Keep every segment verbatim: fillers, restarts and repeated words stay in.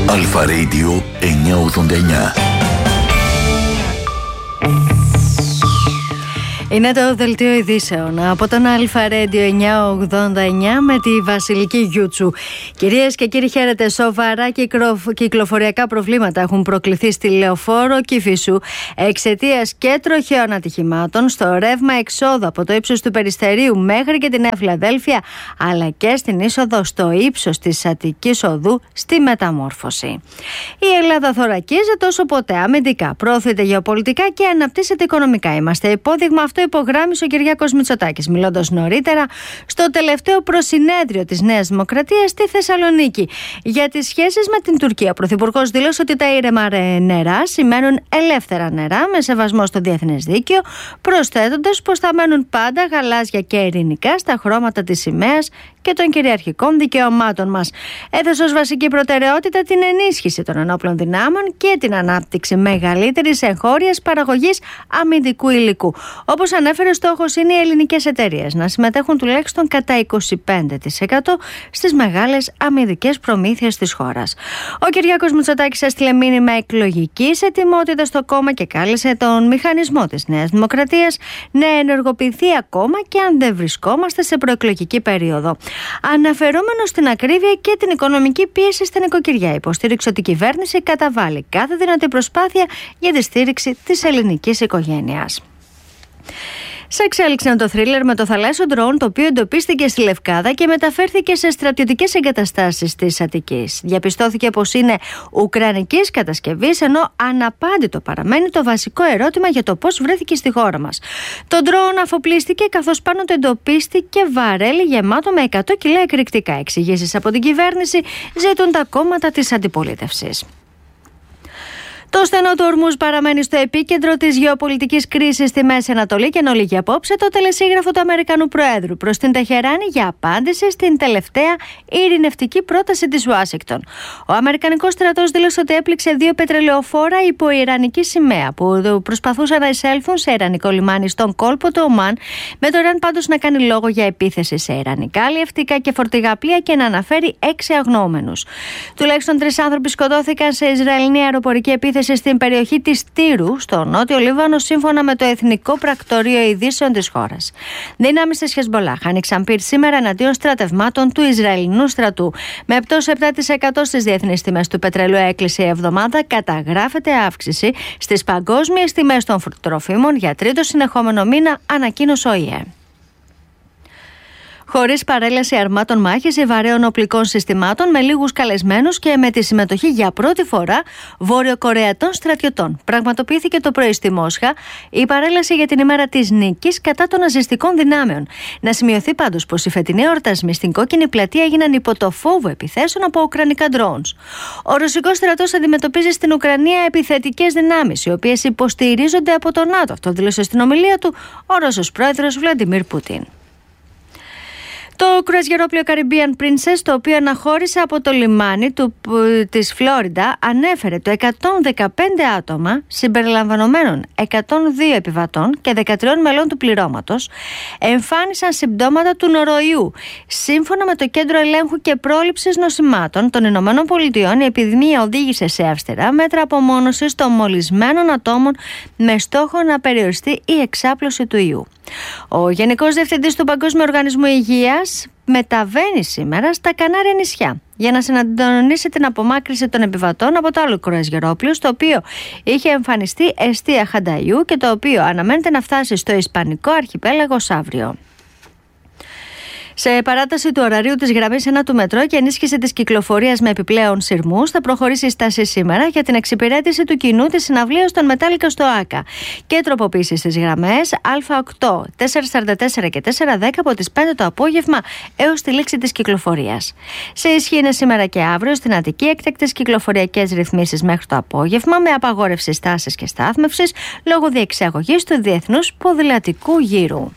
Αλφα Radio εννιακόσια ογδόντα εννιά. Είναι το δελτίο ειδήσεων από τον Αλφα Radio εννιακόσια ογδόντα εννιά με τη Βασιλική Γιούτσου. Κυρίες και κύριοι, χαίρετε. Σοβαρά κυκλοφοριακά προβλήματα έχουν προκληθεί στη Λεωφόρο Κηφισού εξαιτίας και τροχαίων ατυχημάτων στο ρεύμα εξόδου από το ύψος του Περιστερίου μέχρι και τη Νέα Φιλαδέλφια, αλλά και στην είσοδο στο ύψος της Αττικής Οδού στη Μεταμόρφωση. Η Ελλάδα θωρακίζεται όσο ποτέ αμυντικά, προωθείται γεωπολιτικά και αναπτύσσεται οικονομικά. Είμαστε υπόδειγμα. Αυτό υπογράμμισε ο Κυριάκος Μητσοτάκης, μιλώντας νωρίτερα στο τελευταίο προσυνέδριο της Νέας Δημοκρατίας στη Θεσσαλονίκη. Για τις σχέσεις με την Τουρκία, ο Πρωθυπουργός δήλωσε ότι τα ήρεμα νερά σημαίνουν ελεύθερα νερά με σεβασμό στο διεθνές δίκαιο, προσθέτοντας πως θα μένουν πάντα γαλάζια και ειρηνικά στα χρώματα της σημαίας και των κυριαρχικών δικαιωμάτων μας. Έθεσε ως βασική προτεραιότητα την ενίσχυση των ενόπλων δυνάμεων και την ανάπτυξη μεγαλύτερης εγχώριας παραγωγής αμυντικού υλικού. Όπως ανέφερε, στόχος είναι οι ελληνικές εταιρείες να συμμετέχουν τουλάχιστον κατά είκοσι πέντε τοις εκατό στις μεγάλες αμυντικές προμήθειες της χώρας. Ο Κυριάκος Μητσοτάκης έστειλε μήνυμα εκλογικής ετοιμότητας στο κόμμα και κάλεσε τον μηχανισμό της Νέας Δημοκρατίας να ενεργοποιηθεί ακόμα και αν δεν βρισκόμαστε σε προεκλογική περίοδο. Αναφερόμενο στην ακρίβεια και την οικονομική πίεση στα νοικοκυριά, υποστήριξε ότι η κυβέρνηση καταβάλει κάθε δυνατή προσπάθεια για τη στήριξη της ελληνικής οικογένειας. Σε εξέλιξη είναι το θρίλερ με το θαλάσσιο ντρόουν, το οποίο εντοπίστηκε στη Λευκάδα και μεταφέρθηκε σε στρατιωτικές εγκαταστάσεις της Αττικής. Διαπιστώθηκε πως είναι ουκρανικής κατασκευής, ενώ αναπάντητο παραμένει το βασικό ερώτημα για το πώς βρέθηκε στη χώρα μας. Το ντρόουν αφοπλίστηκε, καθώς πάνω του εντοπίστηκε βαρέλι γεμάτο με εκατό κιλά εκρηκτικά. Εξηγήσεις από την κυβέρνηση ζητούν τα κόμματα της αντιπολίτευσης. Το στενό του Ορμούζ παραμένει στο επίκεντρο της γεωπολιτικής κρίσης στη Μέση Ανατολή και ενώ λήγει απόψε το τελεσίγραφο του Αμερικανού Προέδρου προς την Τεχεράνη για απάντηση στην τελευταία ειρηνευτική πρόταση της Ουάσιγκτον. Ο Αμερικανικός στρατός δήλωσε ότι έπληξε δύο πετρελαιοφόρα υπό ιρανική σημαία που προσπαθούσαν να εισέλθουν σε ιρανικό λιμάνι στον κόλπο του Ομάν, με το Ιράν πάντως να κάνει λόγο για επίθεση σε ιρανικά αλλιευτικά και φορτηγά πλοία και να αναφέρει έξι αγνοούμενους. Τουλάχιστον τρεις άνθρωποι σκοτώθηκαν σε Ισραηλινή αεροπορική επίθεση στην περιοχή της Τύρου, στο νότιο Λίβανο, σύμφωνα με το Εθνικό Πρακτορείο Ειδήσεων της χώρας. Δυνάμεις της Χεσμπολάχ άνοιξαν πυρ σήμερα εναντίον στρατευμάτων του Ισραηλινού στρατού. Με πτώση επτά τοις εκατό στις διεθνείς τιμές του πετρελαίου έκλεισε η εβδομάδα, καταγράφεται αύξηση στις παγκόσμιες τιμές των τροφίμων για τρίτο συνεχόμενο μήνα, ανακοίνωσε ο ΙΕ. Χωρίς παρέλαση αρμάτων μάχης ή βαρέων οπλικών συστημάτων, με λίγους καλεσμένους και με τη συμμετοχή για πρώτη φορά Βορειοκορεατών στρατιωτών. Πραγματοποιήθηκε το πρωί στη Μόσχα η παρέλαση για την ημέρα της νίκης κατά των ναζιστικών δυνάμεων. Να σημειωθεί πάντως πως οι φετινοί εορτασμοί στην Κόκκινη Πλατεία έγιναν υπό το φόβο επιθέσεων από ουκρανικά drones. Ο ρωσικός στρατός αντιμετωπίζει στην Ουκρανία επιθετικές δυνάμεις, οι οποίες υποστηρίζονται από το ΝΑΤΟ. Αυτό δήλωσε στην ομιλία του ο Ρώσος πρόεδρος Βλαντιμίρ Πούτιν. Το κρουαζιερόπλοιο Caribbean Princess, το οποίο αναχώρησε από το λιμάνι του, της Φλόριντα, ανέφερε το εκατόν δεκαπέντε άτομα, συμπεριλαμβανομένων εκατόν δύο επιβατών και δεκατρία μελών του πληρώματος, εμφάνισαν συμπτώματα του νοροϊού. Σύμφωνα με το Κέντρο Ελέγχου και Πρόληψης Νοσημάτων των Ηνωμένων Πολιτειών, η επιδημία οδήγησε σε αυστηρά μέτρα απομόνωσης των μολυσμένων ατόμων με στόχο να περιοριστεί η εξάπλωση του ιού. Ο Γενικός Διευθυντής του Παγκόσμιου Οργανισμού Υγείας μεταβαίνει σήμερα στα Κανάρια νησιά για να συντονίσει την απομάκρυνση των επιβατών από το άλλο κρουαζιερόπλοιο, στο οποίο είχε εμφανιστεί εστία χανταϊού και το οποίο αναμένεται να φτάσει στο Ισπανικό αρχιπέλαγος αύριο. Σε παράταση του ωραρίου της γραμμής ένα του μετρό και ενίσχυση της κυκλοφορίας με επιπλέον σειρμούς, θα προχωρήσει η στάση σήμερα για την εξυπηρέτηση του κοινού της συναυλίας των Μετάλλικα στο ΆΚΑ και τροποποίηση στις γραμμές Α8, τετρακόσια σαράντα τέσσερα και τετρακόσια δέκα από τις πέντε το απόγευμα έως τη λήξη της κυκλοφορίας. Σε ισχύ είναι σήμερα και αύριο στην Αττική έκτακτες κυκλοφοριακές ρυθμίσεις μέχρι το απόγευμα, με απαγόρευση στάσης και στάθμευσης λόγω διεξαγωγής του Διεθνούς Ποδηλατικού Γύρου.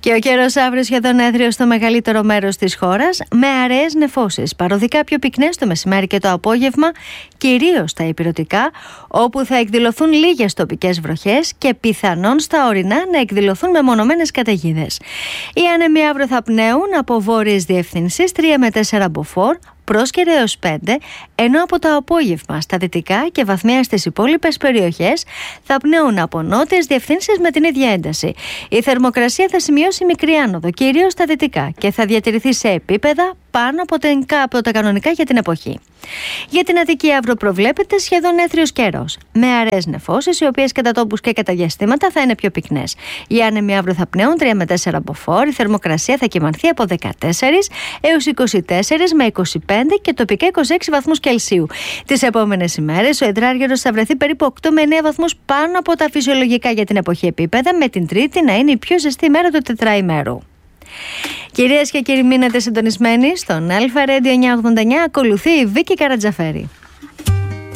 Και ο καιρός αύριο σχεδόν έθριο στο μεγαλύτερο μέρος της χώρας, με αραιές νεφώσεις. Παροδικά πιο πυκνές το μεσημέρι και το απόγευμα, κυρίως στα ηπειρωτικά, όπου θα εκδηλωθούν λίγες τοπικές βροχές και πιθανόν στα ορεινά να εκδηλωθούν μεμονωμένες καταιγίδες. Οι άνεμοι αύριο θα πνέουν από βόρειες διευθύνσεις τρία με τέσσερα μποφόρ, πρόσκαιρε έως πέντε, ενώ από το απόγευμα στα δυτικά και βαθμία στις υπόλοιπες περιοχές θα πνέουν από νότιες διευθύνσεις με την ίδια ένταση. Η θερμοκρασία θα σημειώσει μικρή άνοδο, κυρίως στα δυτικά, και θα διατηρηθεί σε επίπεδα πάνω από, την, από τα κανονικά για την εποχή. Για την Αττική αύριο προβλέπεται σχεδόν έθριος καιρός, με αραιές νεφώσεις, οι οποίες κατά τόπους και κατά διαστήματα θα είναι πιο πυκνές. Οι άνεμοι αύριο θα πνέουν τρία με τέσσερα μποφόρ, η θερμοκρασία θα κυμανθεί από δεκατέσσερα έως είκοσι τέσσερα με είκοσι πέντε και τοπικά είκοσι έξι βαθμούς Κελσίου. Τις επόμενες ημέρες ο υδράργυρος θα βρεθεί περίπου οκτώ με εννέα βαθμούς πάνω από τα φυσιολογικά για την εποχή επίπεδα, με την Τρίτη να είναι η πιο ζεστή μέρα του τετραημέρου. Κυρίες και κύριοι, μείνετε συντονισμένοι στον Αλφα Radio εννιακόσια ογδόντα εννιά. Ακολουθεί η Βίκη Καρατζαφέρη.